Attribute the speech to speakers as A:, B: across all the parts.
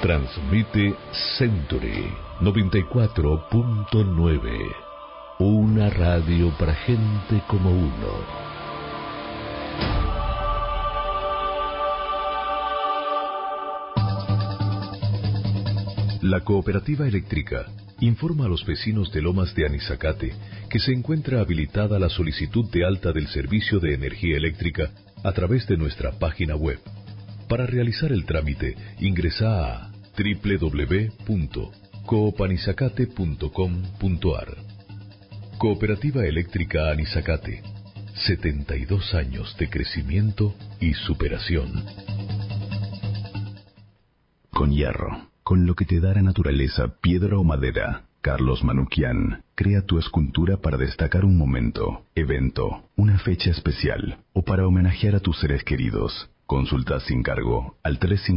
A: Transmite Century 94.9. Una radio para gente como uno. La Cooperativa Eléctrica informa a los vecinos de Lomas de Anizacate que se encuentra habilitada la solicitud de alta del servicio de energía eléctrica a través de nuestra página web. Para realizar el trámite, ingresa a www.coopanizacate.com.ar. Cooperativa Eléctrica Anizacate. 72 años de crecimiento y superación.
B: Con hierro, con lo que te da la naturaleza, piedra o madera, Carlos Manuquian crea tu escultura para destacar un momento, evento, una fecha especial o para homenajear a tus seres queridos. Consulta sin cargo al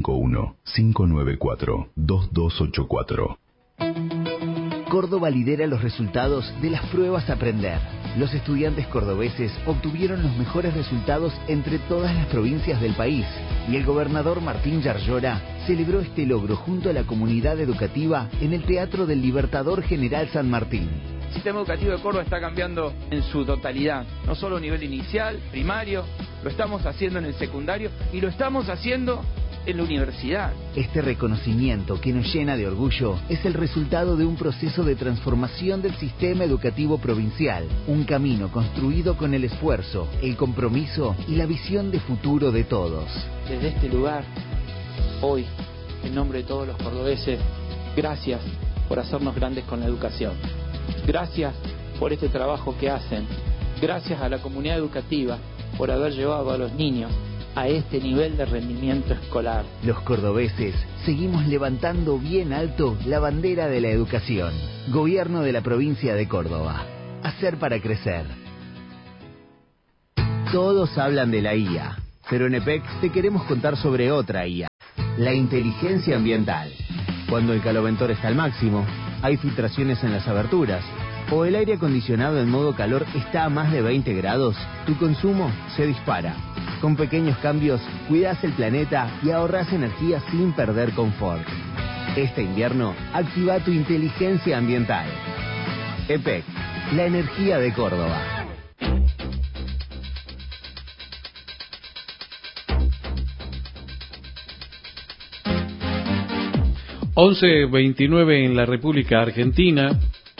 B: 351-594-2284.
C: Córdoba lidera los resultados de las pruebas Aprender. Los estudiantes cordobeses obtuvieron los mejores resultados entre todas las provincias del país y el gobernador Martín Yarlora celebró este logro junto a la comunidad educativa en el Teatro del Libertador General San Martín.
D: El sistema educativo de Córdoba está cambiando en su totalidad, no solo a nivel inicial, primario, lo estamos haciendo en el secundario y lo estamos haciendo en la universidad.
C: Este reconocimiento que nos llena de orgullo es el resultado de un proceso de transformación del sistema educativo provincial, un camino construido con el esfuerzo, el compromiso y la visión de futuro de todos.
D: Desde este lugar, hoy, en nombre de todos los cordobeses, gracias por hacernos grandes con la educación. Gracias por este trabajo que hacen. Gracias a la comunidad educativa por haber llevado a los niños a este nivel de rendimiento escolar.
C: Los cordobeses seguimos levantando bien alto la bandera de la educación. Gobierno de la provincia de Córdoba. Hacer para crecer. Todos hablan de la IA, pero en EPEC te queremos contar sobre otra IA. La inteligencia ambiental. Cuando el caloventor está al máximo, hay filtraciones en las aberturas, o el aire acondicionado en modo calor está a más de 20 grados, tu consumo se dispara. Con pequeños cambios, cuidas el planeta y ahorras energía sin perder confort. Este invierno, activa tu inteligencia ambiental. EPEC, la energía de Córdoba.
E: 11:29 en la República Argentina.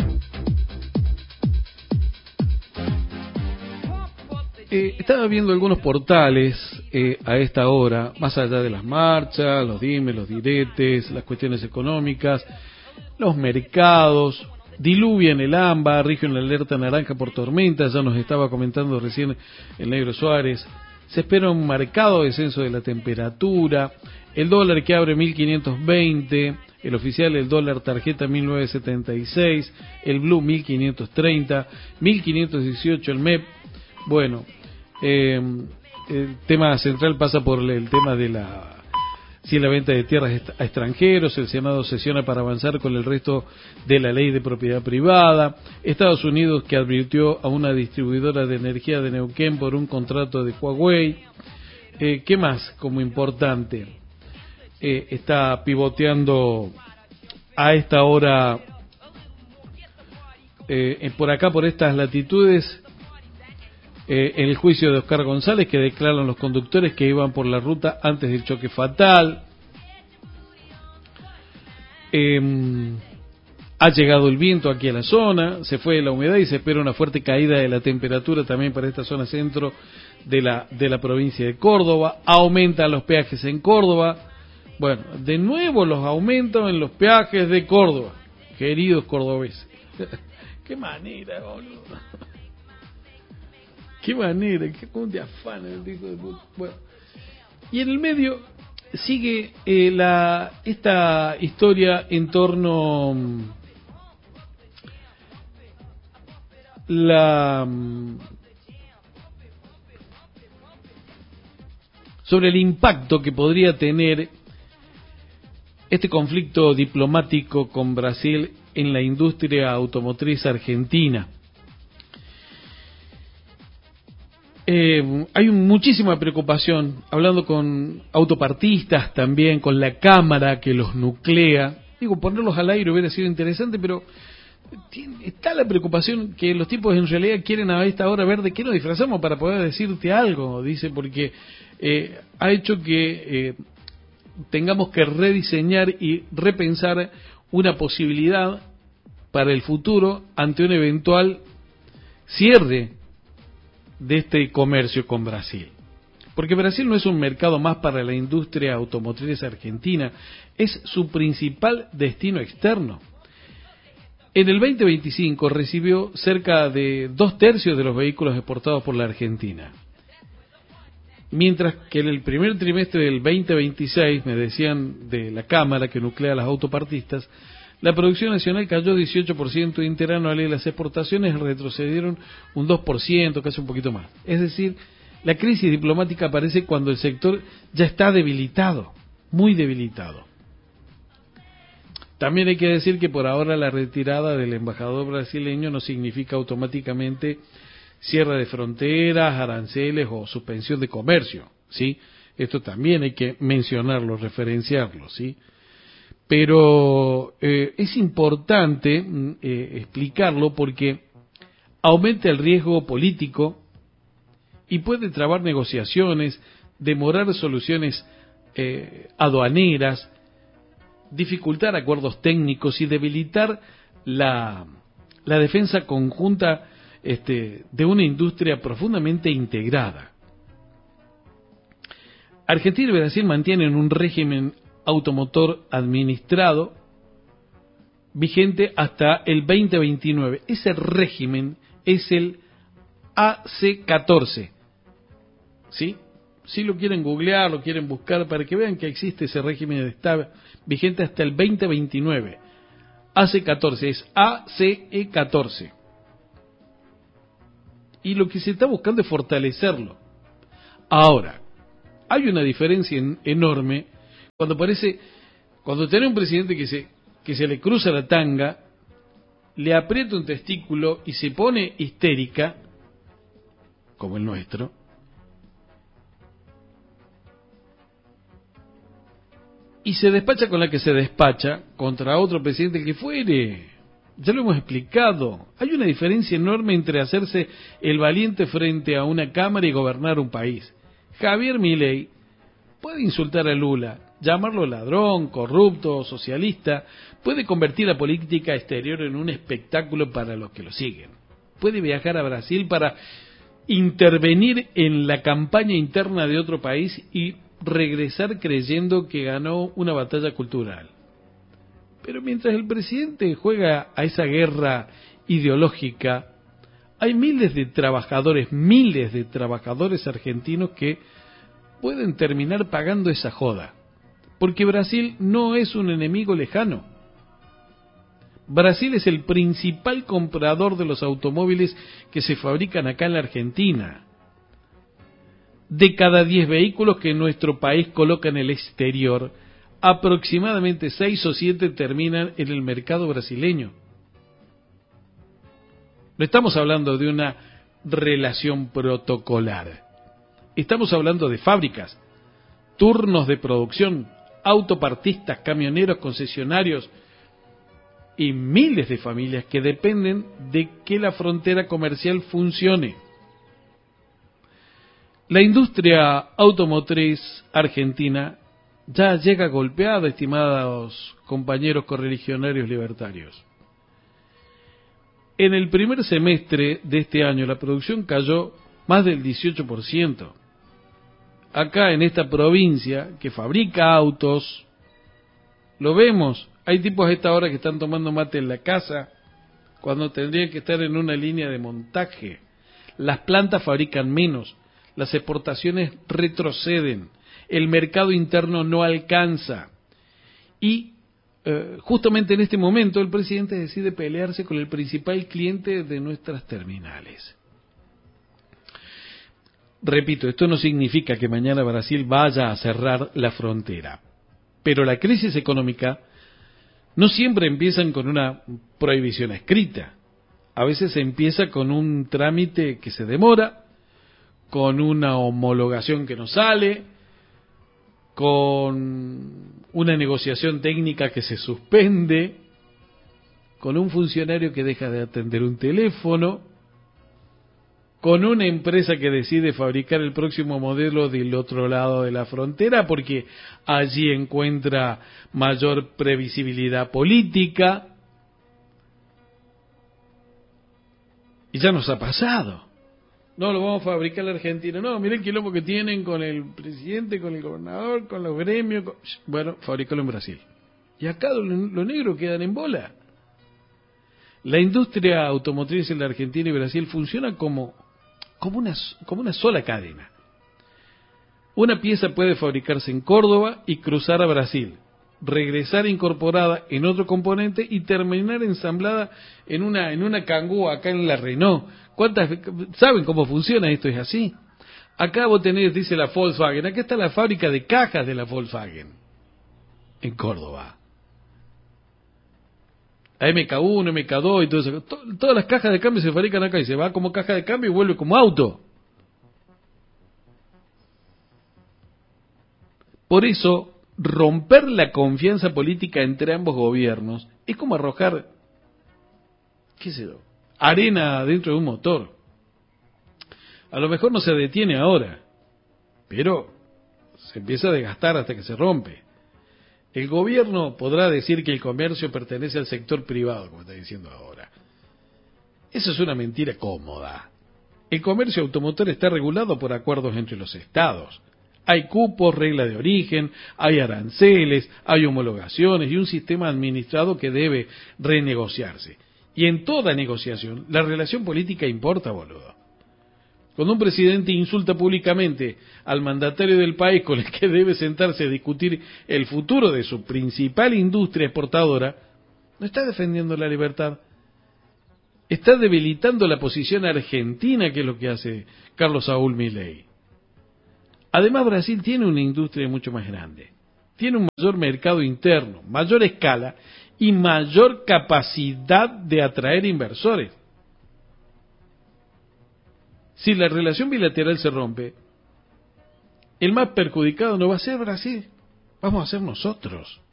E: Estaba viendo algunos portales a esta hora, más allá de las marchas, los dimes, los diretes, las cuestiones económicas, los mercados. Diluvia en el AMBA, rige una alerta naranja por tormenta, ya nos estaba comentando recién el Negro Suárez. Se espera un marcado descenso de la temperatura, el dólar que abre 1.520, el oficial el dólar tarjeta 1.976, el blue 1.530, 1.518 el MEP. Bueno, el tema central pasa por el tema de la venta de tierras a extranjeros. El Senado sesiona para avanzar con el resto de la ley de propiedad privada. Estados Unidos que advirtió a una distribuidora de energía de Neuquén por un contrato de Huawei. ¿Qué más como importante? Está pivoteando a esta hora por acá, por estas latitudes, el juicio de Oscar González, que declaran los conductores que iban por la ruta antes del choque fatal. Ha llegado el viento aquí a la zona, se fue la humedad y se espera una fuerte caída de la temperatura también para esta zona centro de la provincia de Córdoba. Aumentan los peajes en Córdoba. Bueno, de nuevo los aumentos en los peajes de Córdoba, queridos cordobeses. Qué manera, boludo. Qué manera, cómo te afana el hijo de puta. Bueno, y en el medio sigue esta historia en torno sobre el impacto que podría tener este conflicto diplomático con Brasil en la industria automotriz argentina. Hay muchísima preocupación, hablando con autopartistas también, con la Cámara que los nuclea. Digo, ponerlos al aire hubiera sido interesante, pero está la preocupación que los tipos en realidad quieren a esta hora ver de qué nos disfrazamos para poder decirte algo, dice, porque ha hecho que tengamos que rediseñar y repensar una posibilidad para el futuro ante un eventual cierre de este comercio con Brasil. Porque Brasil no es un mercado más para la industria automotriz argentina, es su principal destino externo. En el 2025 recibió cerca de 2/3 de los vehículos exportados por la Argentina. Mientras que en el primer trimestre del 2026, me decían de la Cámara que nuclea las autopartistas, la producción nacional cayó 18% interanual y las exportaciones retrocedieron un 2%, casi un poquito más. Es decir, la crisis diplomática aparece cuando el sector ya está debilitado, muy debilitado. También hay que decir que por ahora la retirada del embajador brasileño no significa automáticamente cierre de fronteras, aranceles o suspensión de comercio, ¿sí? Esto también hay que mencionarlo, referenciarlo, ¿sí? Pero es importante explicarlo porque aumenta el riesgo político y puede trabar negociaciones, demorar soluciones aduaneras, dificultar acuerdos técnicos y debilitar la defensa conjunta de una industria profundamente integrada. Argentina y Brasil mantienen un régimen automotor administrado vigente hasta el 2029. Ese régimen es el AC14. ¿Sí? Si lo quieren googlear, lo quieren buscar para que vean que existe ese régimen, está vigente hasta el 2029. AC14 es ACE14. Y lo que se está buscando es fortalecerlo. Ahora, hay una diferencia enorme cuando tiene un presidente que se le cruza la tanga, le aprieta un testículo y se pone histérica, como el nuestro, y se despacha con la que se despacha contra otro presidente que fuere. Ya lo hemos explicado. Hay una diferencia enorme entre hacerse el valiente frente a una cámara y gobernar un país. Javier Milei puede insultar a Lula, llamarlo ladrón, corrupto, socialista, puede convertir la política exterior en un espectáculo para los que lo siguen. Puede viajar a Brasil para intervenir en la campaña interna de otro país y regresar creyendo que ganó una batalla cultural. Pero mientras el presidente juega a esa guerra ideológica, hay miles de trabajadores argentinos que pueden terminar pagando esa joda. Porque Brasil no es un enemigo lejano. Brasil es el principal comprador de los automóviles que se fabrican acá en la Argentina. De cada 10 vehículos que nuestro país coloca en el exterior, aproximadamente 6 o 7 terminan en el mercado brasileño. No estamos hablando de una relación protocolar. Estamos hablando de fábricas, turnos de producción, autopartistas, camioneros, concesionarios y miles de familias que dependen de que la frontera comercial funcione. La industria automotriz argentina ya llega golpeada, estimados compañeros correligionarios libertarios. En el primer semestre de este año la producción cayó más del 18%. Acá en esta provincia que fabrica autos, lo vemos, hay tipos a esta hora que están tomando mate en la casa cuando tendrían que estar en una línea de montaje. Las plantas fabrican menos, las exportaciones retroceden, el mercado interno no alcanza y justamente en este momento el presidente decide pelearse con el principal cliente de nuestras terminales. Repito, esto no significa que mañana Brasil vaya a cerrar la frontera, pero la crisis económica no siempre empiezan con una prohibición escrita. A veces se empieza con un trámite que se demora, con una homologación que no sale, con una negociación técnica que se suspende, con un funcionario que deja de atender un teléfono, con una empresa que decide fabricar el próximo modelo del otro lado de la frontera porque allí encuentra mayor previsibilidad política. Y ya nos ha pasado. No, lo vamos a fabricar en la Argentina. No, miren el quilombo que tienen con el presidente, con el gobernador, con los gremios. Bueno, fabricalo en Brasil. Y acá los negros quedan en bola. La industria automotriz en la Argentina y Brasil funciona como una sola cadena. Una pieza puede fabricarse en Córdoba y cruzar a Brasil, regresar incorporada en otro componente y terminar ensamblada en una Kangoo acá en la Renault. ¿Saben cómo funciona esto? Es así. Acá vos tenés, dice la Volkswagen, acá está la fábrica de cajas de la Volkswagen en Córdoba. La MK1, MK2 y todo eso. Todas las cajas de cambio se fabrican acá y se va como caja de cambio y vuelve como auto. Por eso, romper la confianza política entre ambos gobiernos es como arrojar, qué sé yo, arena dentro de un motor. A lo mejor no se detiene ahora, pero se empieza a desgastar hasta que se rompe. El gobierno podrá decir que el comercio pertenece al sector privado, como está diciendo ahora. Eso es una mentira cómoda. El comercio automotor está regulado por acuerdos entre los estados. Hay cupos, regla de origen, hay aranceles, hay homologaciones y un sistema administrado que debe renegociarse. Y en toda negociación, la relación política importa, boludo. Cuando un presidente insulta públicamente al mandatario del país con el que debe sentarse a discutir el futuro de su principal industria exportadora, no está defendiendo la libertad. Está debilitando la posición argentina, que es lo que hace Carlos Saúl Milei. Además, Brasil tiene una industria mucho más grande. Tiene un mayor mercado interno, mayor escala y mayor capacidad de atraer inversores. Si la relación bilateral se rompe, el más perjudicado no va a ser Brasil, vamos a ser nosotros.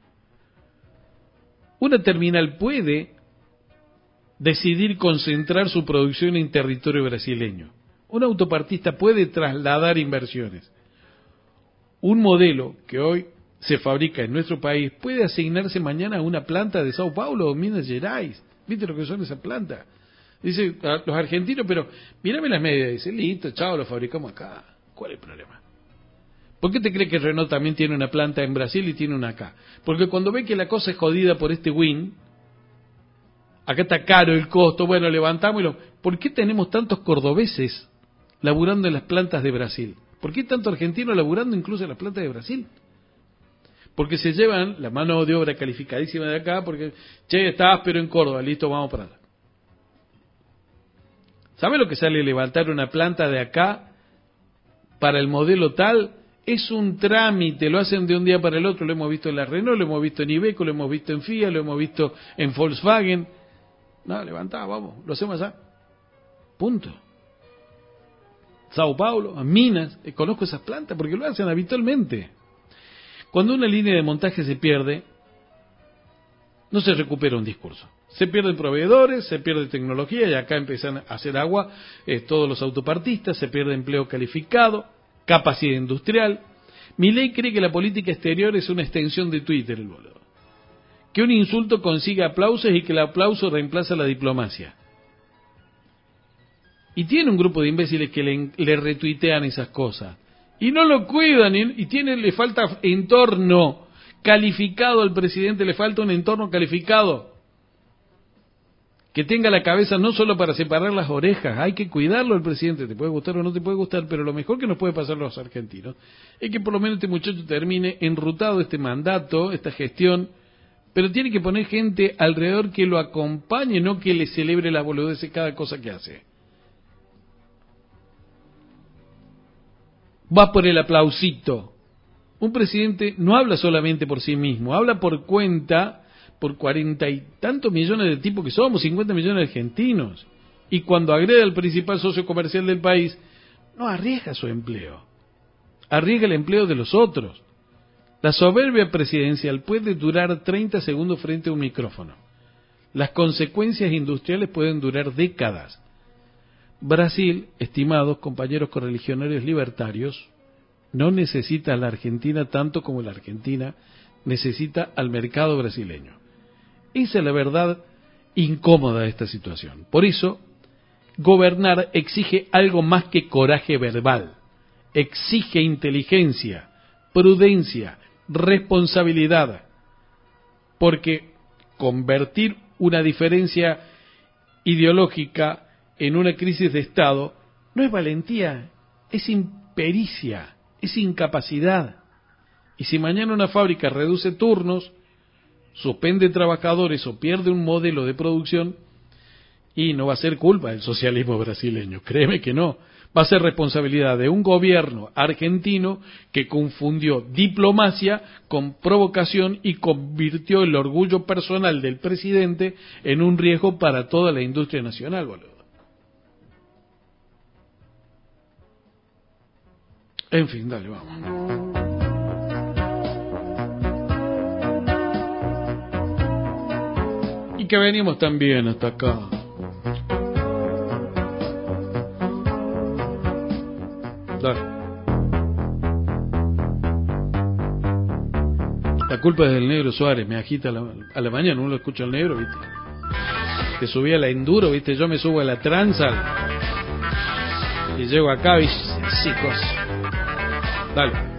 E: Una terminal puede decidir concentrar su producción en territorio brasileño. Un autopartista puede trasladar inversiones. Un modelo que hoy se fabrica en nuestro país puede asignarse mañana a una planta de Sao Paulo o Minas Gerais. ¿Viste lo que son esas plantas? Dice los argentinos, pero mírame las medias. Dice, listo, chao, lo fabricamos acá. ¿Cuál es el problema? ¿Por qué te crees que Renault también tiene una planta en Brasil y tiene una acá? Porque cuando ve que la cosa es jodida por este win, acá está caro el costo, bueno, levantamos ¿Por qué tenemos tantos cordobeses laburando en las plantas de Brasil? ¿Por qué tanto argentino laburando incluso en las plantas de Brasil? Porque se llevan la mano de obra calificadísima de acá, porque, che, está áspero en Córdoba, listo, vamos para allá. ¿Sabe lo que sale levantar una planta de acá para el modelo tal? Es un trámite, lo hacen de un día para el otro, lo hemos visto en la Renault, lo hemos visto en Iveco, lo hemos visto en Fiat, lo hemos visto en Volkswagen. No, levantá, vamos, lo hacemos allá. Punto. Sao Paulo, Minas, conozco esas plantas porque lo hacen habitualmente. Cuando una línea de montaje se pierde, no se recupera un discurso. Se pierden proveedores, se pierde tecnología, y acá empiezan a hacer agua todos los autopartistas, se pierde empleo calificado, capacidad industrial. Milei cree que la política exterior es una extensión de Twitter, el boludo. Que un insulto consigue aplausos y que el aplauso reemplaza la diplomacia. Y tiene un grupo de imbéciles que le retuitean esas cosas. Y no lo cuidan, le falta entorno calificado al presidente, le falta un entorno calificado. Que tenga la cabeza no solo para separar las orejas, hay que cuidarlo al presidente, te puede gustar o no te puede gustar, pero lo mejor que nos puede pasar a los argentinos es que por lo menos este muchacho termine enrutado este mandato, esta gestión, pero tiene que poner gente alrededor que lo acompañe, no que le celebre la boludez de cada cosa que hace. Va por el aplausito. Un presidente no habla solamente por sí mismo, habla por cuenta, por 40 y tantos millones de tipos que somos, 50 millones de argentinos. Y cuando agrede al principal socio comercial del país, no arriesga su empleo, arriesga el empleo de los otros. La soberbia presidencial puede durar 30 segundos frente a un micrófono. Las consecuencias industriales pueden durar décadas. Brasil, estimados compañeros correligionarios libertarios, no necesita a la Argentina tanto como la Argentina necesita al mercado brasileño. Esa es la verdad incómoda de esta situación. Por eso, gobernar exige algo más que coraje verbal. Exige inteligencia, prudencia, responsabilidad. Porque convertir una diferencia ideológica en una crisis de Estado no es valentía, es impericia, es incapacidad. Y si mañana una fábrica reduce turnos, suspende trabajadores o pierde un modelo de producción, y no va a ser culpa del socialismo brasileño, créeme que no. Va a ser responsabilidad de un gobierno argentino que confundió diplomacia con provocación y convirtió el orgullo personal del presidente en un riesgo para toda la industria nacional, boludo. En fin, dale, vamos. Y que venimos también hasta acá. Dale. La culpa es del negro Suárez, me agita a la mañana, uno lo escucha al negro, ¿viste? Te subí a la enduro, ¿viste? Yo me subo a la transa y llego acá, ¿viste? Chicos. Dale.